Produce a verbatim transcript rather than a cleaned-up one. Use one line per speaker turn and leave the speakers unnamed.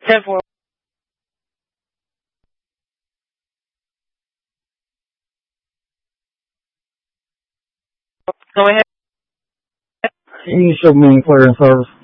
ten four. Go ahead.
You show me clearance service.